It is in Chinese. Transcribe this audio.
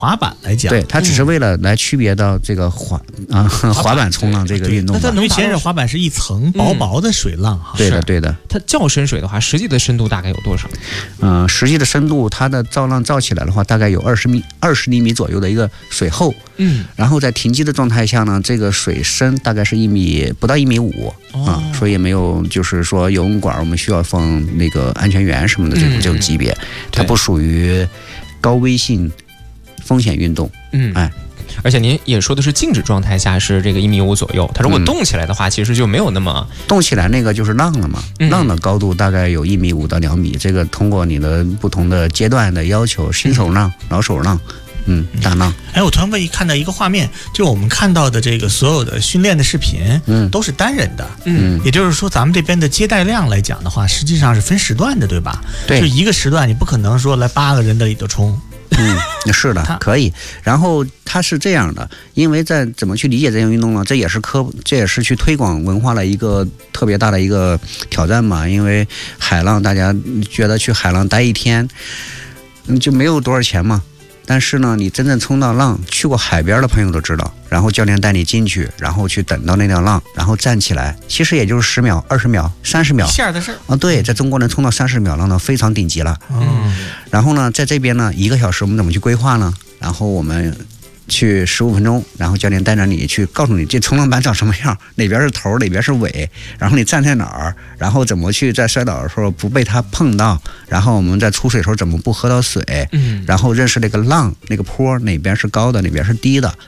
滑板来讲， 对，它只是为了来区别到这个滑板冲浪这个运动吧。 因为潜水滑板是一层薄薄的水浪哈。 对的，对的。 它较深水的话，实际的深度大概有多少？ 实际的深度，它的造浪造起来的话，大概有20厘米左右的一个水厚。然后在停机的状态下呢，这个水深大概是不到1.5米啊，所以也没有就是说游泳馆我们需要放那个安全员什么的这种级别，它不属于高危性风险运动。 而且您也说的是静止状态下是这个1.5米左右，它如果动起来的话，其实就没有那么动起来，那个就是浪了嘛。浪的高度大概有1.5米到2米，这个通过你的不同的阶段的要求，新手浪、老手浪。大浪。 我突然看到一个画面，就我们看到的这个所有的训练的视频，都是单人的，也就是说咱们这边的接待量来讲的话，实际上是分时段的，对吧？ 对， 就一个时段你不可能说来8个人在里头冲。 是的，可以。然后它是这样的，因为在怎么去理解这项运动呢？这也是去推广文化的一个特别大的一个挑战嘛。因为海浪，大家觉得去海浪待一天，就没有多少钱嘛。但是呢，你真正冲到浪，去过海边的朋友都知道，然后教练带你进去，然后去等到那条浪，然后站起来，其实也就是10秒、20秒、30秒一下的事啊。对，在中国能冲到30秒浪呢，非常顶级了。然后呢，在这边呢，1个小时我们怎么去规划呢？然后我们去15分钟，然后教练带着你去告诉你这冲浪板长什么样，哪边是头，哪边是尾，然后你站在哪儿，然后怎么去在摔倒的时候不被它碰到，然后我们在出水的时候怎么不喝到水，然后认识那个浪那个坡哪边是高的哪边是低的，